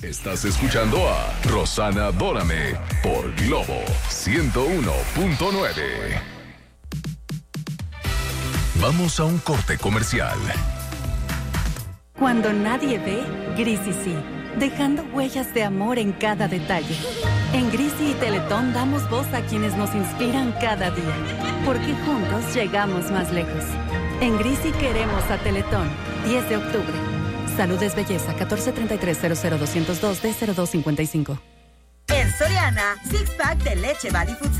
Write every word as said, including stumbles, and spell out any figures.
Estás escuchando a Rosana Dórame por Globo ciento uno punto nueve. Vamos a un corte comercial. Cuando nadie ve, Grisi sí, dejando huellas de amor en cada detalle. En Grisi y Teletón damos voz a quienes nos inspiran cada día, porque juntos llegamos más lejos. En Grisi queremos a Teletón. diez de octubre. Salud es belleza. catorce treinta y tres cero cero dos cero dos D cero dos cincuenta y cinco. En Soriana, six pack de leche Body Food